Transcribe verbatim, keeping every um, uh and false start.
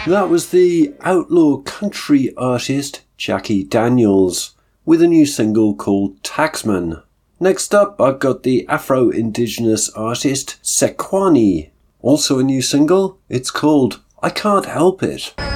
That was the outlaw country artist Jackie Daniels with a new single called Taxman. Next up, I've got the Afro-Indigenous artist Sequani. Also a new single, it's called I Can't Help It.